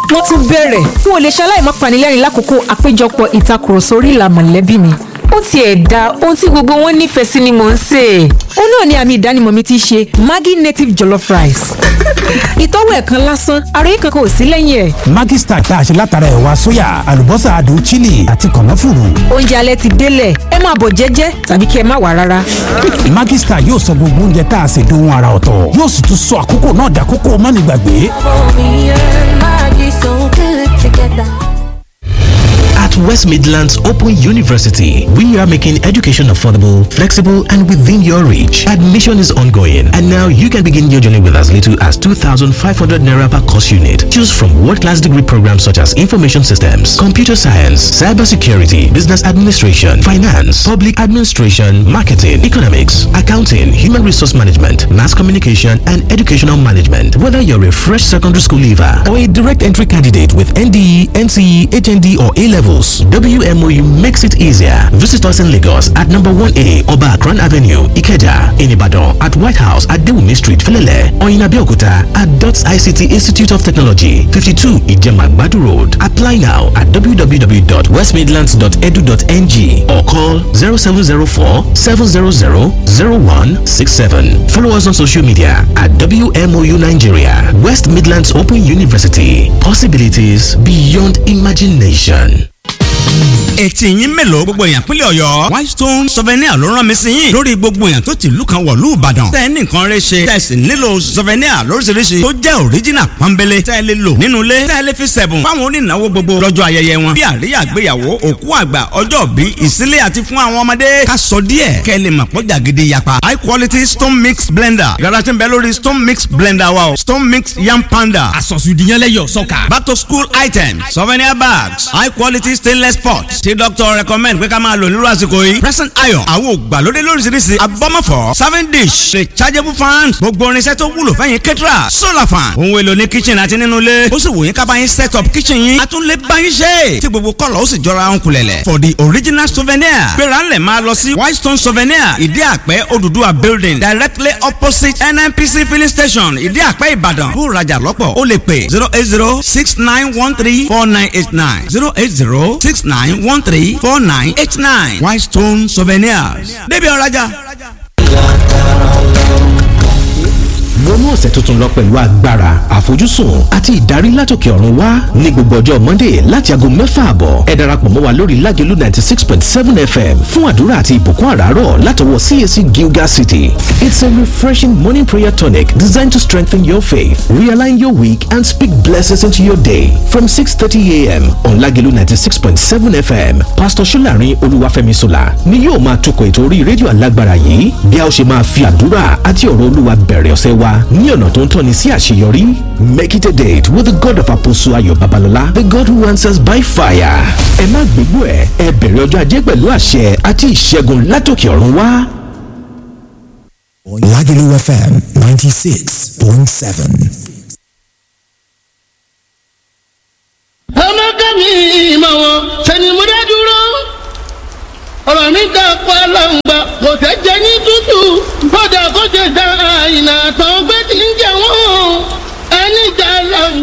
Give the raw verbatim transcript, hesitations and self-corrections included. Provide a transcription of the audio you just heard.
wọ́n tún bẹ̀rẹ̀ n ò lè ṣaláì má panilẹ́rìn lákòókò àpéjọpọ̀ ìtakùrọ̀sọ orí ìlà mọ̀lẹ́bí mi. Ó tiẹ̀ da ohun tí gbogbo wọn nífẹ̀ẹ́ sí ni mò ń sè. Ó náà ni àmì ìdánimọ̀ mi ti ṣe Maggi native jollof rice. Ìtọ́wò ẹ̀ kan lásán, àròyé kankan ò sí lẹ́yìn ẹ̀. Maggi Star tá a ṣe látara ẹ̀wà sóyà, àlùbọ́sà adùn chili àti kànáfùrù. Oúnjẹ alẹ́ ti délẹ̀, ẹ máa bọ̀ jẹ́jẹ́ tàbí kí ẹ má wá rárá. Maggi Star yóò sọ gbogbo oúnjẹ tá a ṣe dohun àrà ọ̀tọ̀. Yóò sì tún sọ àkókò náà dàkókò mánigbàgbé. At West Midlands Open University, we are making education affordable, flexible, and within your reach. Admission is ongoing, and now you can begin your journey with as little as two thousand five hundred naira per course unit. Choose from world-class degree programs such as Information Systems, Computer Science, Cybersecurity, Business Administration, Finance, Public Administration, Marketing, Economics, Accounting, Human Resource Management, Mass Communication, and Educational Management. Whether you're a fresh secondary school leaver or a direct entry candidate with N D E, N C E, H N D, or A levels, W M O U makes it easier. Visit us in Lagos at number one A Oba Akran Avenue, Ikeja, in Ibadan at White House at Dewumi Street, Felele, or in Abeokuta at DOTS I C T Institute of Technology, fifty-two Ijema Gbadu Road. Apply now at w w w dot west midlands dot e d u dot n g or call zero seven zero four, seven zero zero, zero one six seven. Follow us on social media at W M O U Nigeria. West Midlands Open University. Possibilities beyond imagination. Etí yín mélòó gbogbo èèyàn pínlẹ̀ Ọ̀yọ́ Whitestone Souvenir ló rán mi sí yín lórí gbogbo èèyàn tó ti ìlú kan wọ̀lú Ìbàdàn tẹ́ nìkan rẹ̀ ṣe tẹ́ sì nílò souvenir lóríṣiríṣi tó jẹ́ original pọ́nbélé tẹ́ lè lò nínú ilé tẹ́ lè fi ṣẹ̀bùn fáwọn onínáwó gbogbo lọ́jọ́ ayẹyẹ wọn bí àríyá ìgbéyàwó òkú àgbà ọjọ́ bí ìsílé àti fún àwọn ọmọdé ká sọ díẹ̀ kẹ́ lè mọ̀ pọ́jà gidi yapa high quality stone mix blender yàrá tí ń bẹ lórí stone mix blender wa o stone mix yam panda àsọ̀sùdìyànlẹ́yọ̀ sọ́kà back to school items souvenir bags high quality stainless pots tí doctor recommend pé ká máa lò nírú àsìkò yìí present iron àwọn ògbàlódé lóríṣiríṣi abọ́mọ̀fọ́ serving dish rechargeable fans gbogbo irinṣẹ́ tó wúlò fẹ́yìn caterer solar fan ohun èlò ní kitchen àti nínú ilé ó sì wò yín ká bá yín set up kitchen yín a tún lè bá yín ṣe tí gbogbo kọ́lọ̀ ó sì jọra ń kulẹ̀lẹ̀ for the original souvenir gbéra ńlẹ̀ máa lọ sí Whitestone Souvenir ìdí àpẹ́ Odùduwà building directly opposite N N P C filling station ìdí àpẹ́ Ìbàdàn kó rajà lọ́pọ̀ ó lè pè zero eight zero six nine one three four nine eight nine zero eight zero six nine one three four nine eight nine Whitestone Souvenirs débi ọ̀rajà. Wọnú ọ̀sẹ̀ tuntun lọ pẹ̀lú agbára àfojúsùn àti ìdarí látòkè ọ̀run wá ní gbogbo ọjọ́ Monday láti aago mẹ́fà àbọ̀ ẹ darapọ̀ mọ́ wa lórí Lágelú ninety six point seven F M fún àdúrà àti ìbùkún àràárọ̀ látọwọ́ C A C Gilgal City. It's a refreshing morning prayer tonic designed to strengthen your faith, realign your week and speak blessings into your day. From six thirty A M on Lágelú ninety six point seven F M, Pastor Ṣọ́lárin Olúwafẹ́miṣọlá ni yóò máa tukọ̀ ètò orí rédíò alágbára yìí bí a ó ṣe máa fi àdúrà àti ọ̀rọ̀ Olúwa bẹ̀rẹ̀ ọ̀sẹ̀ wa ní ọ̀nà tó ń tọ́ni sí àṣeyọrí. Make it a date with the God of Apostle Ayọ̀ Babalọlá, the God who answers by fire. Ẹ má gbégbó ẹ̀ ẹ bẹ̀rẹ̀ ọjọ́ ajé pẹ̀lú àṣẹ àti ìṣẹ́gun látòkè ọ̀run wá. Lágelú F M ninety six point seven. ọmọkẹ́mi ìmọ̀ wọn sẹ́ni mo dá dúró ọ̀rọ̀ mi dà pa láǹgbà kò tẹ́ jẹ́ ní tútù kódà kó jẹ́ dá àìnà tán.